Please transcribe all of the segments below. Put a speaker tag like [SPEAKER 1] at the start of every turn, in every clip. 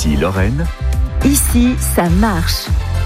[SPEAKER 1] Ici Lorraine.
[SPEAKER 2] Ici, ça marche.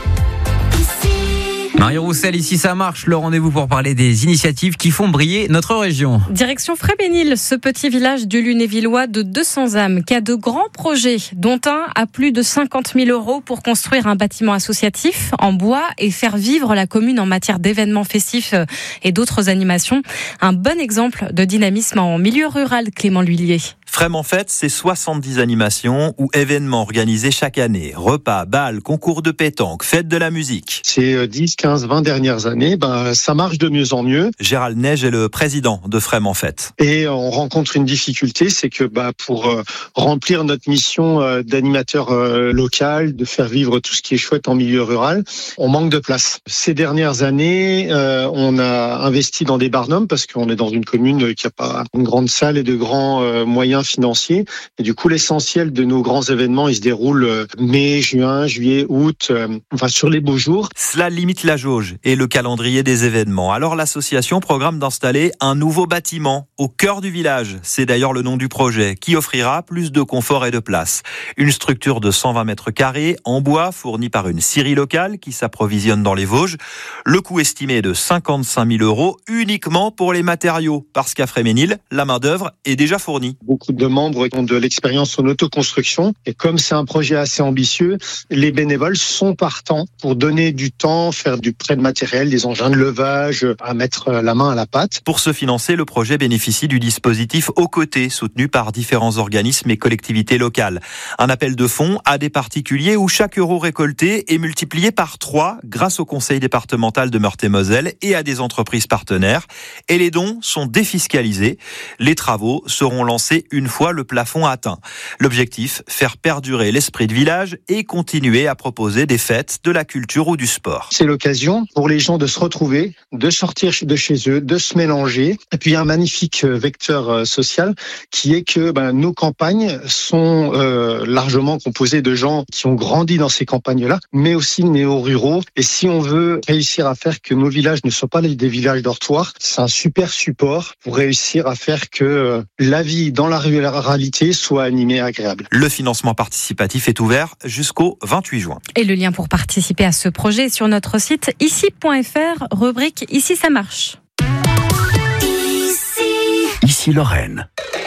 [SPEAKER 3] Marie Roussel, ici ça marche, le rendez-vous pour parler des initiatives qui font briller notre région.
[SPEAKER 4] Direction Fréménil, ce petit village du Lunévillois de 200 âmes qui a de grands projets, dont un à plus de 50 000 € pour construire un bâtiment associatif en bois et faire vivre la commune en matière d'événements festifs et d'autres animations. Un bon exemple de dynamisme en milieu rural, Clément Lhuillier.
[SPEAKER 5] Frême en fête, c'est 70 animations ou événements organisés chaque année. Repas, bals, concours de pétanque, fête de la musique.
[SPEAKER 6] Ces 10, 15, 20 dernières années, ça marche de mieux en mieux.
[SPEAKER 5] Gérald Neige est le président de Frême en fête.
[SPEAKER 6] Et on rencontre une difficulté, c'est que pour remplir notre mission d'animateur local, de faire vivre tout ce qui est chouette en milieu rural, on manque de place. Ces dernières années, on a investi dans des barnums parce qu'on est dans une commune qui n'a pas une grande salle et de grands moyens financiers. Et du coup, l'essentiel de nos grands événements, ils se déroulent mai, juin, juillet, août, sur les beaux jours.
[SPEAKER 5] Cela limite la jauge et le calendrier des événements. Alors l'association programme d'installer un nouveau bâtiment au cœur du village. C'est d'ailleurs le nom du projet, qui offrira plus de confort et de place. Une structure de 120 mètres carrés en bois fournie par une scierie locale qui s'approvisionne dans les Vosges. Le coût estimé est de 55 000 € uniquement pour les matériaux, parce qu'à Fréménil, la main-d'œuvre est déjà fournie.
[SPEAKER 6] Beaucoup de membres ont de l'expérience en autoconstruction et comme c'est un projet assez ambitieux, les bénévoles sont partants pour donner du temps, faire du prêt de matériel, des engins de levage, à mettre la main à la pâte.
[SPEAKER 5] Pour se financer, le projet bénéficie du dispositif Aux Côtés, soutenu par différents organismes et collectivités locales. Un appel de fonds à des particuliers où chaque euro récolté est multiplié par 3 grâce au conseil départemental de Meurthe-et-Moselle et à des entreprises partenaires. Et les dons sont défiscalisés. Les travaux seront lancés une fois le plafond atteint. L'objectif, faire perdurer l'esprit de village et continuer à proposer des fêtes, de la culture ou du sport.
[SPEAKER 6] C'est l'occasion pour les gens de se retrouver, de sortir de chez eux, de se mélanger. Et puis il y a un magnifique vecteur social qui est que nos campagnes sont largement composées de gens qui ont grandi dans ces campagnes-là, mais aussi néo-ruraux. Et si on veut réussir à faire que nos villages ne soient pas des villages dortoirs, c'est un super support pour réussir à faire que la vie dans la ruralité soit animée et agréable.
[SPEAKER 5] Le financement participatif est ouvert jusqu'au 28 juin.
[SPEAKER 4] Et le lien pour participer à ce projet est sur notre site ici.fr, rubrique Ici ça marche.
[SPEAKER 1] Ici Lorraine.